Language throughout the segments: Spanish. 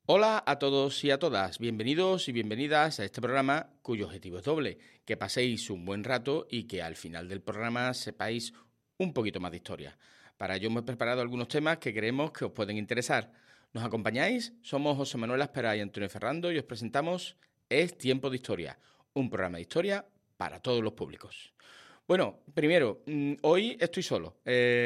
Hola a todos y a todas, bienvenidos y bienvenidas a este programa cuyo objetivo es doble, que paséis un buen rato y que al final del programa sepáis un poquito más de historia. Para ello hemos preparado algunos temas que creemos que os pueden interesar. ¿Nos acompañáis? Somos José Manuel Aspera y Antonio Ferrando y os presentamos Es Tiempo de Historia, un programa de historia para todos los públicos. Bueno, primero, hoy estoy solo.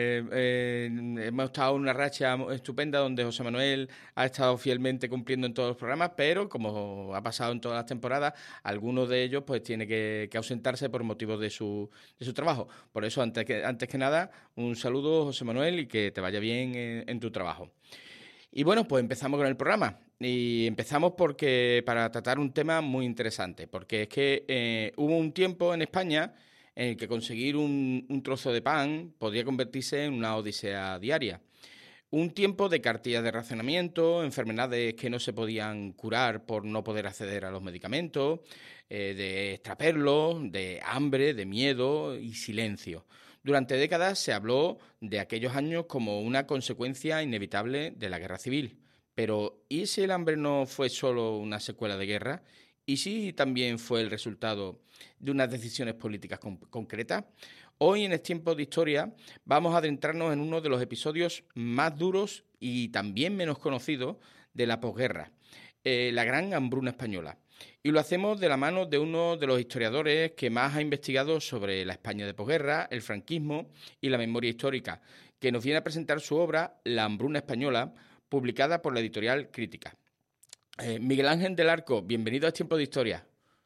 Hemos estado en una racha estupenda donde José Manuel ha estado fielmente cumpliendo en todos los programas, pero como ha pasado en todas las temporadas, algunos de ellos pues tiene que ausentarse por motivos de su trabajo. Por eso, antes que nada, un saludo, José Manuel, y que te vaya bien en tu trabajo. Y bueno, pues empezamos con el programa. Y empezamos para tratar un tema muy interesante, porque es que hubo un tiempo en España en el que conseguir un trozo de pan podía convertirse en una odisea diaria. Un tiempo de cartillas de racionamiento, enfermedades que no se podían curar por no poder acceder a los medicamentos, de extraperlos, de hambre, de miedo y silencio. Durante décadas se habló de aquellos años como una consecuencia inevitable de la guerra civil. Pero ¿y si el hambre no fue solo una secuela de guerra? ¿Y si también fue el resultado de unas decisiones políticas concretas? Hoy en este tiempo de historia vamos a adentrarnos en uno de los episodios más duros y también menos conocidos de la posguerra, la Gran Hambruna Española. Y lo hacemos de la mano de uno de los historiadores que más ha investigado sobre la España de posguerra, el franquismo y la memoria histórica, que nos viene a presentar su obra La Hambruna Española, publicada por la editorial Crítica. Miguel Ángel del Arco, bienvenido a Tiempo de Historia.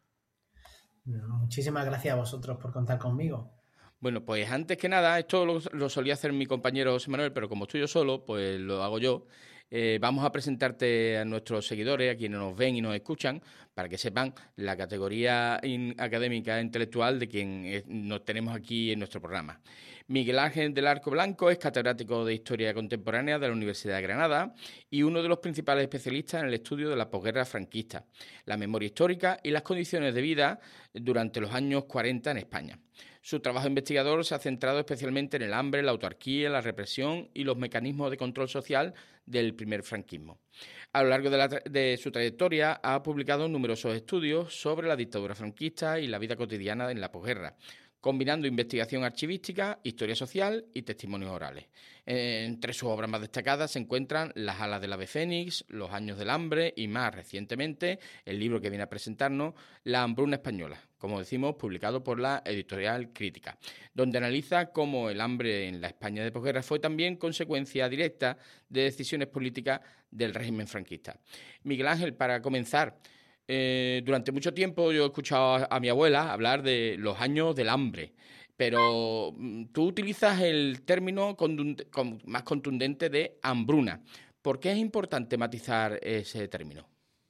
Muchísimas gracias a vosotros por contar conmigo. Bueno, pues antes que nada, esto lo solía hacer mi compañero José Manuel, pero como estoy yo solo, pues lo hago yo. Vamos a presentarte a nuestros seguidores, a quienes nos ven y nos escuchan, para que sepan la categoría académica e intelectual de quien nos tenemos aquí en nuestro programa. Miguel Ángel del Arco Blanco es catedrático de Historia Contemporánea de la Universidad de Granada y uno de los principales especialistas en el estudio de la posguerra franquista, la memoria histórica y las condiciones de vida durante los años 40 en España. Su trabajo investigador se ha centrado especialmente en el hambre, la autarquía, la represión y los mecanismos de control social del primer franquismo. A lo largo de su trayectoria ha publicado numerosos estudios sobre la dictadura franquista y la vida cotidiana en la posguerra, combinando investigación archivística, historia social y testimonios orales. Entre sus obras más destacadas se encuentran Las alas del ave fénix, Los años del hambre y más recientemente el libro que viene a presentarnos, La hambruna española, como decimos, publicado por la editorial Crítica, donde analiza cómo el hambre en la España de posguerra fue también consecuencia directa de decisiones políticas del régimen franquista. Miguel Ángel, para comenzar, durante mucho tiempo yo he escuchado a mi abuela hablar de los años del hambre, pero tú utilizas el término más contundente de hambruna. ¿Por qué es importante matizar ese término?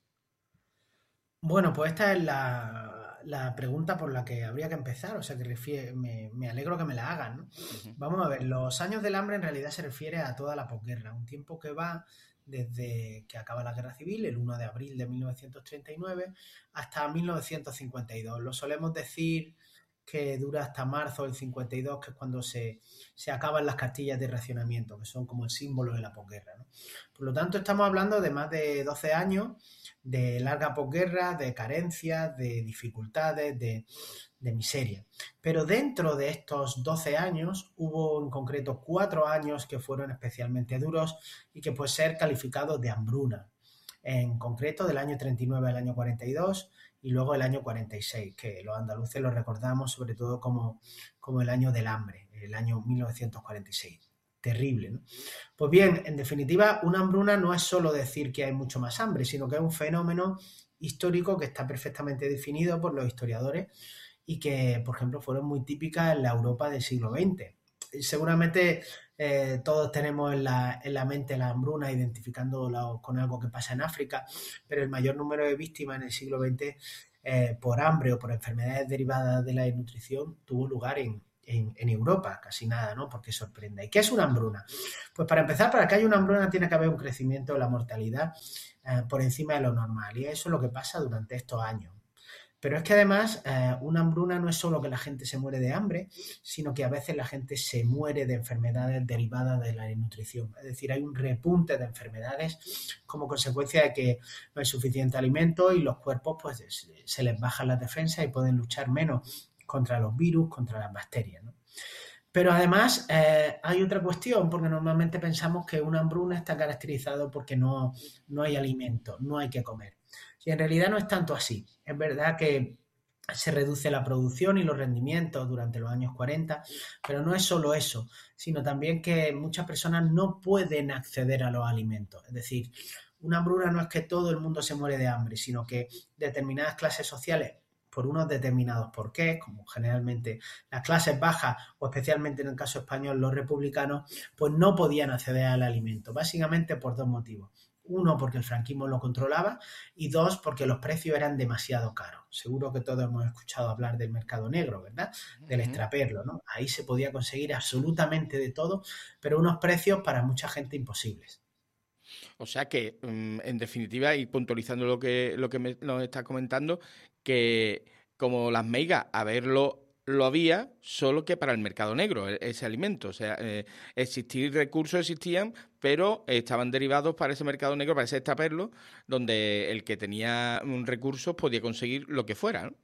Bueno, pues esta es la pregunta por la que habría que empezar, o sea que me alegro que me la hagan, ¿no? Ujú. Vamos a ver, los años del hambre en realidad se refiere a toda la posguerra, un tiempo que va desde que acaba la guerra civil, el 1 de abril de 1939, hasta 1952. Lo solemos decir que dura hasta marzo del 52, que es cuando se acaban las cartillas de racionamiento, que son como el símbolo de la posguerra, ¿no? Por lo tanto, estamos hablando de más de 12 años de larga posguerra, de carencias, de dificultades, de miseria. Pero dentro de estos 12 años hubo en concreto 4 años que fueron especialmente duros y que pueden ser calificados de hambruna. En concreto del año 39 al año 42 y luego el año 46, que los andaluces lo recordamos sobre todo como el año del hambre, el año 1946. Terrible, ¿no? Pues bien, en definitiva, una hambruna no es solo decir que hay mucho más hambre, sino que es un fenómeno histórico que está perfectamente definido por los historiadores y que, por ejemplo, fueron muy típicas en la Europa del siglo XX. Seguramente todos tenemos en la mente la hambruna identificándolo con algo que pasa en África, pero el mayor número de víctimas en el siglo XX por hambre o por enfermedades derivadas de la desnutrición tuvo lugar en Europa, casi nada, ¿no? Porque sorprende. ¿Y qué es una hambruna? Pues para empezar, para que haya una hambruna tiene que haber un crecimiento de la mortalidad por encima de lo normal, y eso es lo que pasa durante estos años. Pero es que además una hambruna no es solo que la gente se muere de hambre, sino que a veces la gente se muere de enfermedades derivadas de la desnutrición. Es decir, hay un repunte de enfermedades como consecuencia de que no hay suficiente alimento y los cuerpos pues se les bajan las defensas y pueden luchar menos contra los virus, contra las bacterias, ¿no? Pero además hay otra cuestión, porque normalmente pensamos que una hambruna está caracterizado porque no hay alimento, no hay que comer. Y en realidad no es tanto así. Es verdad que se reduce la producción y los rendimientos durante los años 40, pero no es solo eso, sino también que muchas personas no pueden acceder a los alimentos. Es decir, una hambruna no es que todo el mundo se muere de hambre, sino que determinadas clases sociales por unos determinados porqués, como generalmente las clases bajas o especialmente en el caso español los republicanos, pues no podían acceder al alimento, básicamente por dos motivos. Uno, porque el franquismo lo controlaba y dos, porque los precios eran demasiado caros. Seguro que todos hemos escuchado hablar del mercado negro, ¿verdad? Del extraperlo, ¿no? Ahí se podía conseguir absolutamente de todo, pero unos precios para mucha gente imposibles. O sea que, en definitiva, y puntualizando lo que nos estás comentando, que como las meigas, a verlo lo había, solo que para el mercado negro, ese alimento. O sea, existir recursos existían, pero estaban derivados para ese mercado negro, para ese extraperlo, donde el que tenía recursos podía conseguir lo que fuera, ¿no?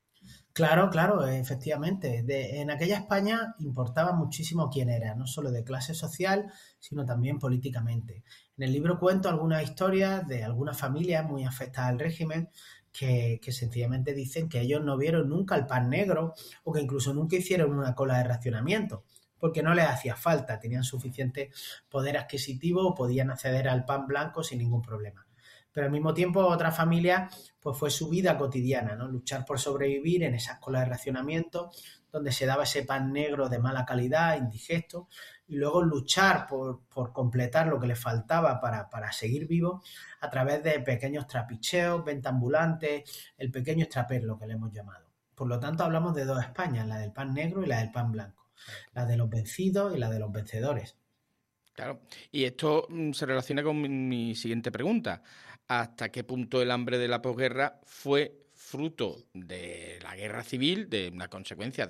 Claro, claro, efectivamente. En aquella España importaba muchísimo quién era, no solo de clase social, sino también políticamente. En el libro cuento algunas historias de algunas familias muy afectadas al régimen que sencillamente dicen que ellos no vieron nunca el pan negro o que incluso nunca hicieron una cola de racionamiento, porque no les hacía falta, tenían suficiente poder adquisitivo o podían acceder al pan blanco sin ningún problema. Pero al mismo tiempo otra familia pues fue su vida cotidiana, ¿no? Luchar por sobrevivir en esas colas de racionamiento donde se daba ese pan negro de mala calidad, indigesto, y luego luchar por completar lo que le faltaba para seguir vivo a través de pequeños trapicheos, venta ambulante, el pequeño extraperlo que le hemos llamado. Por lo tanto, hablamos de dos Españas, la del pan negro y la del pan blanco, la de los vencidos y la de los vencedores. Claro. Y esto se relaciona con mi siguiente pregunta. ¿Hasta qué punto el hambre de la posguerra fue fruto de la guerra civil, de una consecuencia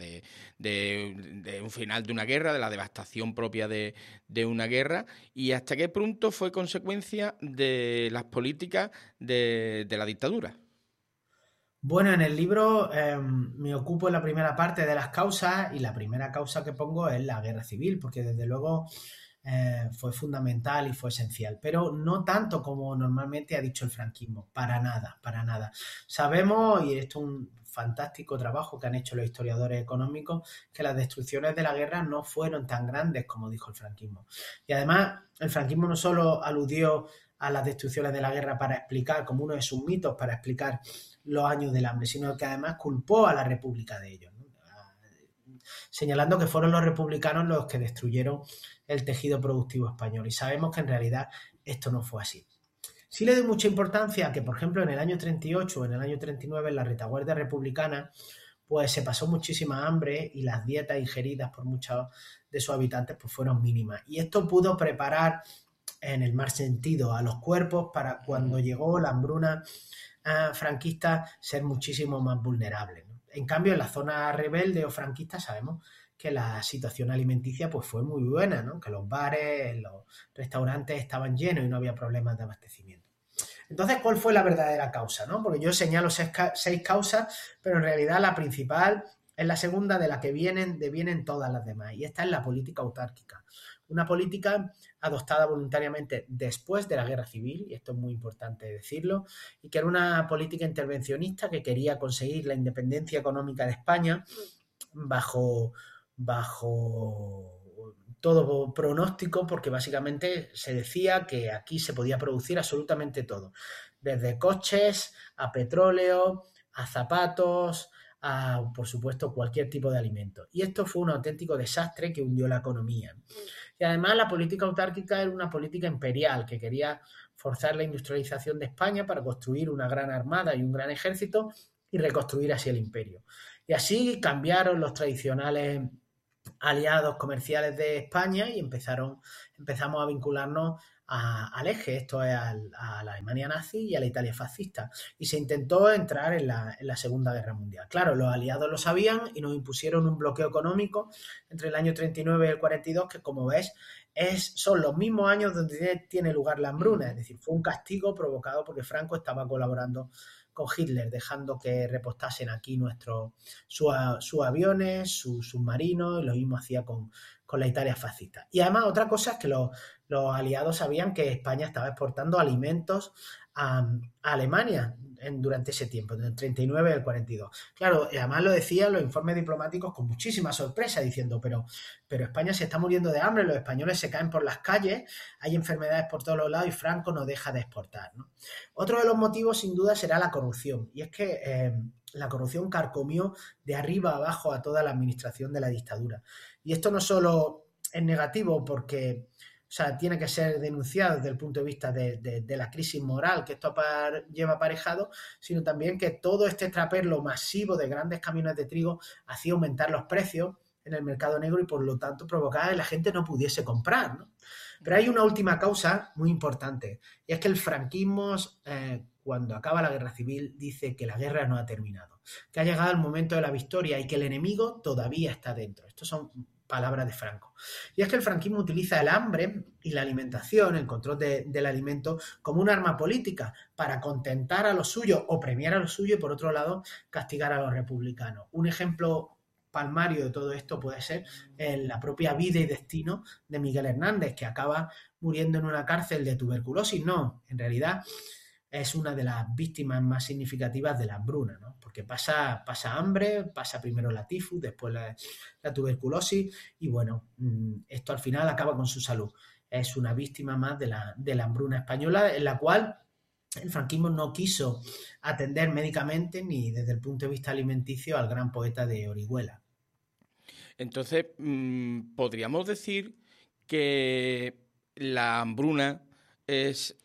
de un final de una guerra, de la devastación propia de una guerra? ¿Y hasta qué punto fue consecuencia de las políticas de la dictadura? Bueno, en el libro me ocupo en la primera parte de las causas y la primera causa que pongo es la guerra civil, porque desde luego fue fundamental y fue esencial, pero no tanto como normalmente ha dicho el franquismo, para nada, para nada. Sabemos, y esto es un fantástico trabajo que han hecho los historiadores económicos, que las destrucciones de la guerra no fueron tan grandes como dijo el franquismo. Y además, el franquismo no solo aludió a las destrucciones de la guerra para explicar, como uno de sus mitos, para explicar los años del hambre, sino que además culpó a la República de ellos, ¿no? Señalando que fueron los republicanos los que destruyeron el tejido productivo español. Y sabemos que en realidad esto no fue así. Sí le doy mucha importancia a que, por ejemplo, en el año 38 o en el año 39, en la retaguardia republicana, pues se pasó muchísima hambre y las dietas ingeridas por muchos de sus habitantes pues fueron mínimas. Y esto pudo preparar, en el mal sentido, a los cuerpos para cuando llegó la hambruna franquista ser muchísimo más vulnerables, ¿no? En cambio, en la zona rebelde o franquista sabemos que la situación alimenticia pues fue muy buena, ¿no? Que los bares, los restaurantes estaban llenos y no había problemas de abastecimiento. Entonces, ¿cuál fue la verdadera causa, no? Porque yo señalo seis causas, pero en realidad la principal es la segunda de la que devienen todas las demás, y esta es la política autárquica. Una política adoptada voluntariamente después de la guerra civil, y esto es muy importante decirlo, y que era una política intervencionista que quería conseguir la independencia económica de España bajo, bajo todo pronóstico, porque básicamente se decía que aquí se podía producir absolutamente todo, desde coches a petróleo, a zapatos, a, por supuesto, cualquier tipo de alimento. Y esto fue un auténtico desastre que hundió la economía. Y además la política autárquica era una política imperial que quería forzar la industrialización de España para construir una gran armada y un gran ejército y reconstruir así el imperio. Y así cambiaron los tradicionales aliados comerciales de España y empezamos a vincularnos al eje, esto es a la Alemania nazi y a la Italia fascista, y se intentó entrar en la Segunda Guerra Mundial. Claro, los aliados lo sabían y nos impusieron un bloqueo económico entre el año 39 y el 42, que como ves son los mismos años donde tiene lugar la hambruna, es decir, fue un castigo provocado porque Franco estaba colaborando con Hitler, dejando que repostasen aquí sus aviones, sus submarinos, y lo mismo hacía con la Italia fascista. Y además otra cosa es que los aliados sabían que España estaba exportando alimentos a Alemania durante ese tiempo, del 39 al 42. Claro, y además lo decían los informes diplomáticos con muchísima sorpresa, diciendo, pero España se está muriendo de hambre, los españoles se caen por las calles, hay enfermedades por todos los lados y Franco no deja de exportar, ¿no? Otro de los motivos, sin duda, será la corrupción. Y es que la corrupción carcomió de arriba a abajo a toda la administración de la dictadura. Y esto no solo es negativo porque, o sea, tiene que ser denunciado desde el punto de vista de la crisis moral que esto lleva aparejado, sino también que todo este traperlo masivo de grandes camiones de trigo hacía aumentar los precios en el mercado negro y por lo tanto provocaba que la gente no pudiese comprar, ¿no? Pero hay una última causa muy importante, y es que el franquismo, cuando acaba la guerra civil, dice que la guerra no ha terminado, que ha llegado el momento de la victoria y que el enemigo todavía está dentro. Estos son palabras de Franco. Y es que el franquismo utiliza el hambre y la alimentación, el control del alimento, como un arma política para contentar a los suyos o premiar a los suyos y, por otro lado, castigar a los republicanos. Un ejemplo palmario de todo esto puede ser la propia vida y destino de Miguel Hernández, que acaba muriendo en una cárcel de tuberculosis. No, en realidad es una de las víctimas más significativas de la hambruna, ¿no? Porque pasa hambre, pasa primero la tifus, después la tuberculosis y bueno, esto al final acaba con su salud. Es una víctima más de la hambruna española, en la cual el franquismo no quiso atender médicamente ni desde el punto de vista alimenticio al gran poeta de Orihuela. Entonces, podríamos decir que la hambruna es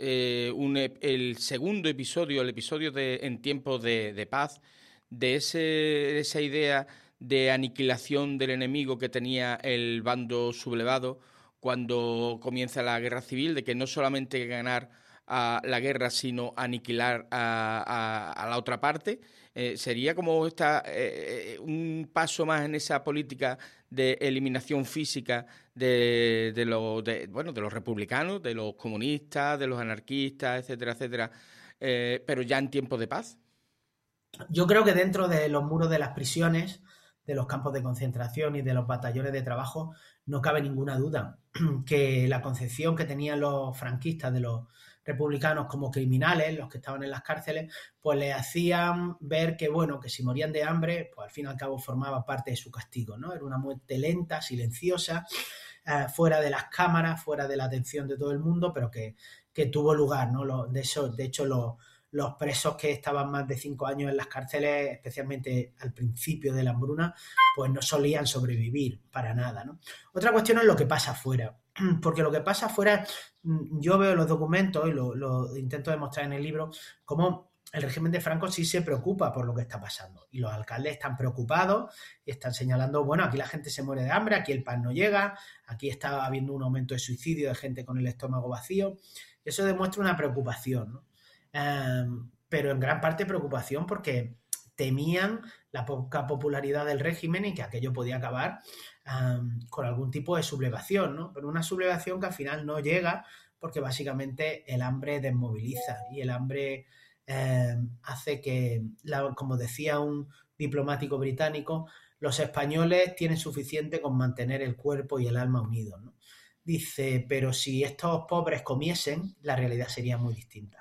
el segundo episodio, el episodio en tiempos de paz, de esa idea de aniquilación del enemigo que tenía el bando sublevado cuando comienza la guerra civil, de que no solamente ganar a la guerra, sino aniquilar a la otra parte. Sería como un paso más en esa política de eliminación física de los republicanos, de los comunistas, de los anarquistas, etcétera, etcétera, pero ya en tiempos de paz. Yo creo que dentro de los muros de las prisiones, de los campos de concentración y de los batallones de trabajo, no cabe ninguna duda que la concepción que tenían los franquistas de los republicanos como criminales, los que estaban en las cárceles, pues les hacían ver que, bueno, que si morían de hambre, pues al fin y al cabo formaba parte de su castigo, ¿no? Era una muerte lenta, silenciosa, fuera de las cámaras, fuera de la atención de todo el mundo, pero que tuvo lugar, ¿no? De hecho, los presos que estaban más de 5 años en las cárceles, especialmente al principio de la hambruna, pues no solían sobrevivir para nada, ¿no? Otra cuestión es lo que pasa afuera, porque lo que pasa afuera, yo veo los documentos y lo intento demostrar en el libro, como el régimen de Franco sí se preocupa por lo que está pasando y los alcaldes están preocupados y están señalando, bueno, aquí la gente se muere de hambre, aquí el pan no llega, aquí está habiendo un aumento de suicidio de gente con el estómago vacío. Eso demuestra una preocupación, ¿no? Pero en gran parte preocupación porque temían la poca popularidad del régimen y que aquello podía acabar con algún tipo de sublevación, ¿no? Pero una sublevación que al final no llega porque básicamente el hambre desmoviliza y el hambre hace que, como decía un diplomático británico, los españoles tienen suficiente con mantener el cuerpo y el alma unidos, ¿no? Dice, pero si estos pobres comiesen, la realidad sería muy distinta.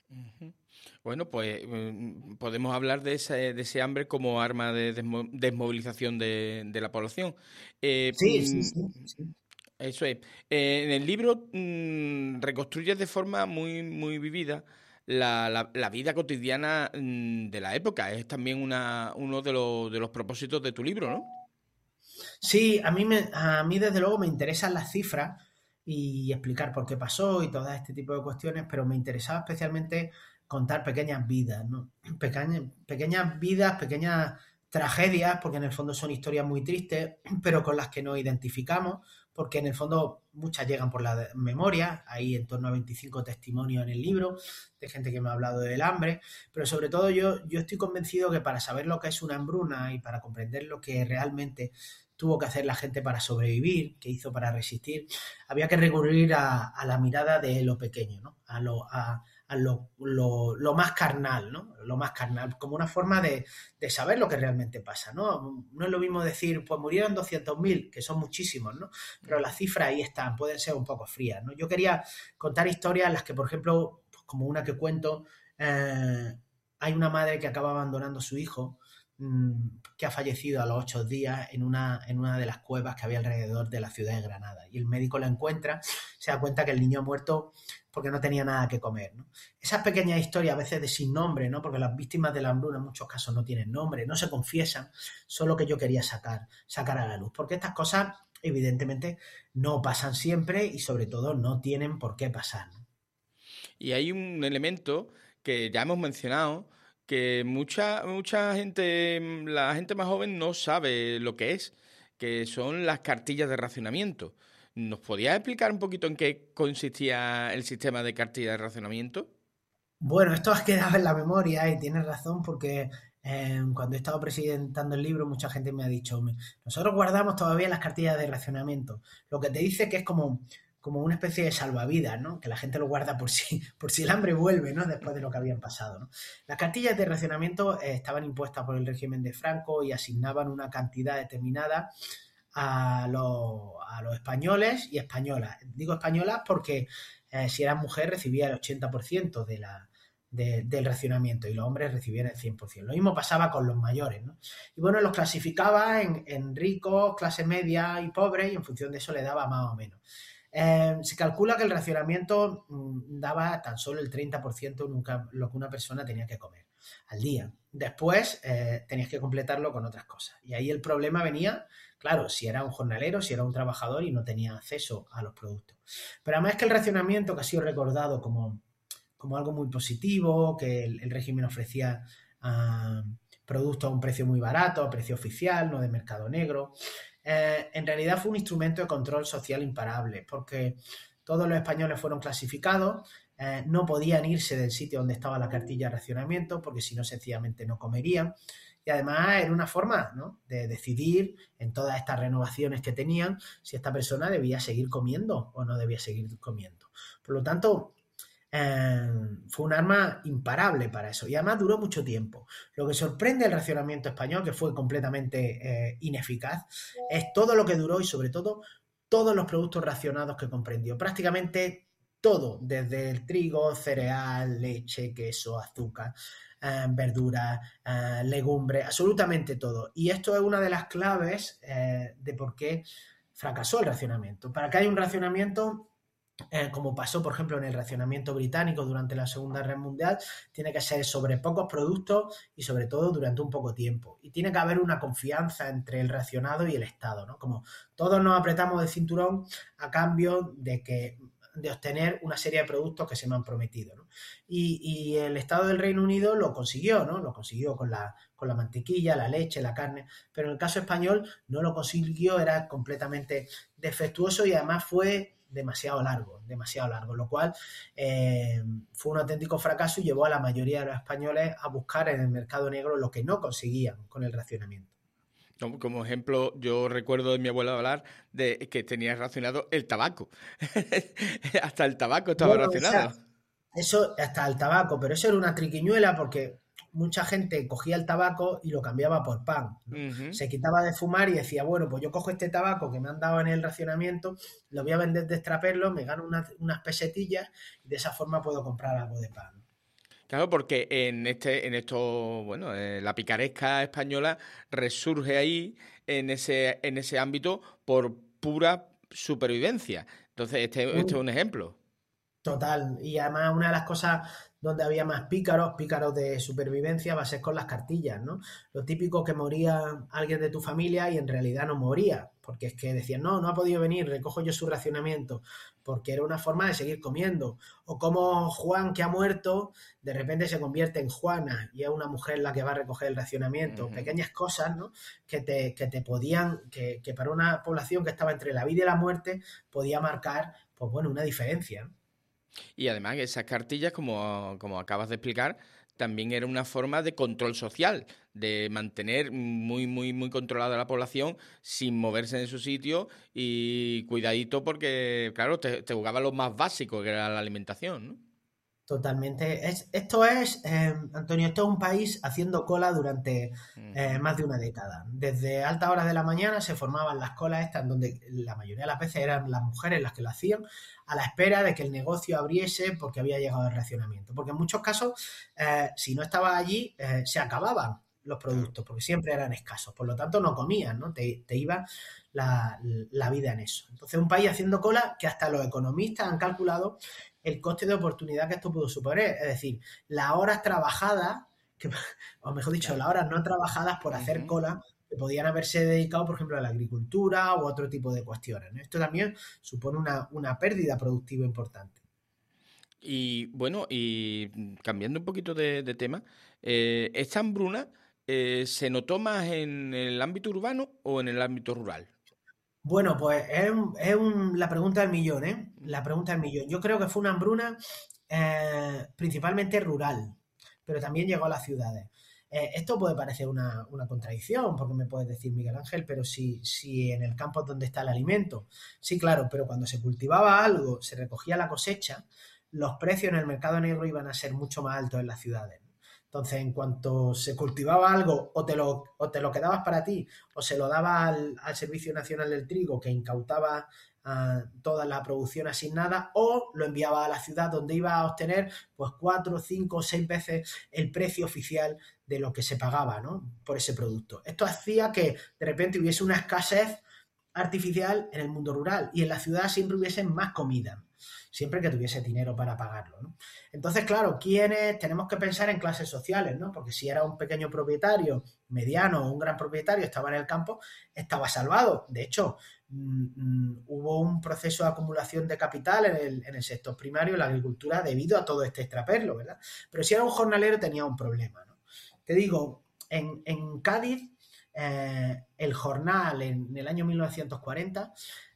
Bueno, pues podemos hablar de ese hambre como arma de desmovilización de la población. Sí. Eso es. En el libro reconstruyes de forma muy, muy vivida la vida cotidiana de la época. Es también uno de los propósitos de tu libro, ¿no? Sí, a mí desde luego me interesan las cifras y explicar por qué pasó y todo este tipo de cuestiones, pero me interesaba especialmente contar pequeñas vidas, ¿no? Pequeñas vidas, pequeñas tragedias, porque en el fondo son historias muy tristes, pero con las que nos identificamos, porque en el fondo muchas llegan por la memoria, hay en torno a 25 testimonios en el libro de gente que me ha hablado del hambre, pero sobre todo yo estoy convencido que para saber lo que es una hambruna y para comprender lo que realmente tuvo que hacer la gente para sobrevivir, que hizo para resistir, había que recurrir a la mirada de lo pequeño, ¿no? A lo más carnal, ¿no? Lo más carnal, como una forma de saber lo que realmente pasa, ¿no? No es lo mismo decir, pues murieron 200.000, que son muchísimos, ¿no? Pero las cifras ahí están, pueden ser un poco frías, ¿no? Yo quería contar historias en las que, por ejemplo, pues como una que cuento, hay una madre que acaba abandonando a su hijo, que ha fallecido a los 8 días en una de las cuevas que había alrededor de la ciudad de Granada. Y el médico la encuentra, se da cuenta que el niño ha muerto porque no tenía nada que comer, ¿no? Esas pequeñas historias, a veces de sin nombre, ¿no? Porque las víctimas de la hambruna en muchos casos no tienen nombre, no se confiesan, son lo que yo quería sacar a la luz. Porque estas cosas, evidentemente, no pasan siempre y sobre todo no tienen por qué pasar, ¿no? Y hay un elemento que ya hemos mencionado, que mucha gente, la gente más joven no sabe lo que son las cartillas de racionamiento. ¿Nos podías explicar un poquito en qué consistía el sistema de cartillas de racionamiento? Bueno, esto ha quedado en la memoria y tienes razón porque cuando he estado presentando el libro mucha gente me ha dicho, nosotros guardamos todavía las cartillas de racionamiento, lo que te dice que es como una especie de salvavidas, ¿no? Que la gente lo guarda por si el hambre vuelve, ¿no? Después de lo que habían pasado, ¿no? Las cartillas de racionamiento estaban impuestas por el régimen de Franco y asignaban una cantidad determinada a los españoles y españolas. Digo españolas porque si eras mujer recibía el 80% del racionamiento y los hombres recibían el 100%. Lo mismo pasaba con los mayores, ¿no? Y bueno, los clasificaba en ricos, clase media y pobres y en función de eso le daba más o menos. Se calcula que el racionamiento daba tan solo el 30% lo que una persona tenía que comer al día. Después tenías que completarlo con otras cosas. Y ahí el problema venía, claro, si era un jornalero, si era un trabajador y no tenía acceso a los productos. Pero además que el racionamiento, que ha sido recordado como algo muy positivo, que el régimen ofrecía productos a un precio muy barato, a precio oficial, no de mercado negro. En realidad fue un instrumento de control social imparable, porque todos los españoles fueron clasificados, no podían irse del sitio donde estaba la cartilla de racionamiento, porque si no sencillamente no comerían, y además era una forma, ¿no?, de decidir en todas estas renovaciones que tenían si esta persona debía seguir comiendo o no debía seguir comiendo. Por lo tanto, fue un arma imparable para eso y además duró mucho tiempo. Lo que sorprende el racionamiento español, que fue completamente ineficaz, es todo lo que duró y sobre todo todos los productos racionados que comprendió. Prácticamente todo, desde el trigo, cereal, leche, queso, azúcar, verduras, legumbres, absolutamente todo. Y esto es una de las claves de por qué fracasó el racionamiento. Para que haya un racionamiento, como pasó, por ejemplo, en el racionamiento británico durante la Segunda Guerra Mundial, tiene que ser sobre pocos productos y sobre todo durante un poco tiempo. Y tiene que haber una confianza entre el racionado y el Estado, ¿no? Como todos nos apretamos el cinturón a cambio de obtener una serie de productos que se me han prometido, ¿no? Y el Estado del Reino Unido lo consiguió, ¿no? Lo consiguió con la mantequilla, la leche, la carne, pero en el caso español no lo consiguió, era completamente defectuoso y además fue demasiado largo, lo cual fue un auténtico fracaso y llevó a la mayoría de los españoles a buscar en el mercado negro lo que no conseguían con el racionamiento. Como ejemplo, yo recuerdo de mi abuelo hablar de que tenía racionado el tabaco. Hasta el tabaco estaba Bueno, racionado. eso hasta el tabaco, pero eso era una triquiñuela porque mucha gente cogía el tabaco y lo cambiaba por pan, ¿no? Ujú. Se quitaba de fumar y decía, bueno, pues yo cojo este tabaco que me han dado en el racionamiento, lo voy a vender de extraperlo, me gano unas pesetillas y de esa forma puedo comprar algo de pan. Claro, porque bueno, la picaresca española resurge ahí en ese ámbito por pura supervivencia. Entonces, este es un ejemplo. Total. Y además una de las cosas donde había más pícaros de supervivencia, va a ser con las cartillas, ¿no? Lo típico que moría alguien de tu familia y en realidad no moría, porque es que decían, no, no ha podido venir, recojo yo su racionamiento, porque era una forma de seguir comiendo. O como Juan, que ha muerto, de repente se convierte en Juana y es una mujer la que va a recoger el racionamiento. Ujú. Pequeñas cosas, ¿no? Que te podían, que para una población que estaba entre la vida y la muerte, podía marcar, pues bueno, una diferencia, ¿no? Y además esas cartillas, como acabas de explicar, también era una forma de control social, de mantener muy, muy, muy controlada la población sin moverse de su sitio y cuidadito porque, claro, te jugaba lo más básico, que era la alimentación, ¿no? Totalmente. Antonio, esto es un país haciendo cola durante Ujú. más de una década. Desde altas horas de la mañana se formaban las colas estas, en donde la mayoría de las veces eran las mujeres las que lo hacían, a la espera de que el negocio abriese porque había llegado el racionamiento. Porque en muchos casos, si no estaba allí, se acababan los Claro. productos, porque siempre eran escasos. Por lo tanto, no comían, ¿no? Te iba la vida en eso. Entonces, un país haciendo cola que hasta los economistas han calculado el coste de oportunidad que esto pudo suponer. Es decir, las horas trabajadas, que, o mejor dicho, Claro. las horas no trabajadas por hacer Ujú. cola, que podían haberse dedicado, por ejemplo, a la agricultura u otro tipo de cuestiones, ¿no? Esto también supone una pérdida productiva importante. Y bueno, cambiando un poquito de tema, ¿esta hambruna se notó más en el ámbito urbano o en el ámbito rural? Bueno, pues la pregunta del millón, ¿eh? La pregunta del millón. Yo creo que fue una hambruna principalmente rural, pero también llegó a las ciudades. Esto puede parecer una contradicción, porque me puedes decir, Miguel Ángel, pero si en el campo es donde está el alimento. Sí, claro, pero cuando se cultivaba algo, se recogía la cosecha, los precios en el mercado negro iban a ser mucho más altos en las ciudades. Entonces, en cuanto se cultivaba algo, o te lo quedabas para ti, o se lo daba al Servicio Nacional del Trigo, que incautaba toda la producción asignada, o lo enviaba a la ciudad donde iba a obtener pues 4, 5, 6 veces el precio oficial de lo que se pagaba, ¿no? Por ese producto. Esto hacía que de repente hubiese una escasez artificial en el mundo rural y en la ciudad siempre hubiese más comida, siempre que tuviese dinero para pagarlo, ¿no? Entonces, claro, ¿quiénes? Tenemos que pensar en clases sociales, ¿no? Porque si era un pequeño propietario, mediano o un gran propietario, estaba en el campo, estaba salvado. De hecho, hubo un proceso de acumulación de capital en el sector primario, en la agricultura, debido a todo este extraperlo, ¿verdad? Pero si era un jornalero tenía un problema, ¿no? Te digo, en Cádiz, el jornal en el año 1940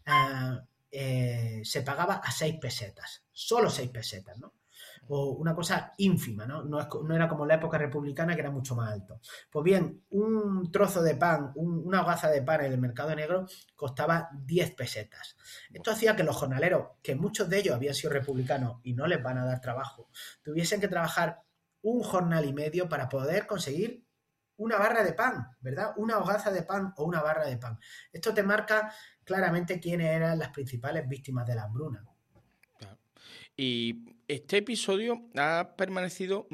se pagaba a 6 pesetas, solo 6 pesetas, ¿no? O una cosa ínfima, ¿no? No era como la época republicana que era mucho más alto. Pues bien, un trozo de pan, una hogaza de pan en el mercado negro costaba 10 pesetas. Esto hacía que los jornaleros, que muchos de ellos habían sido republicanos y no les van a dar trabajo, tuviesen que trabajar un jornal y medio para poder conseguir una barra de pan, ¿verdad? Una hogaza de pan o una barra de pan. Esto te marca claramente quiénes eran las principales víctimas de la hambruna. Claro. Y este episodio ha permanecido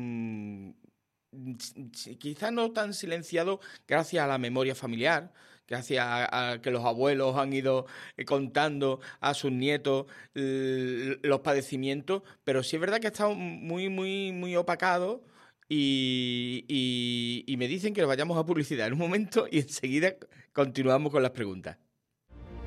quizás no tan silenciado gracias a la memoria familiar, gracias a que los abuelos han ido contando a sus nietos los padecimientos, pero sí es verdad que ha estado muy, muy, muy opacado y me dicen que nos vayamos a publicidad en un momento y enseguida continuamos con las preguntas.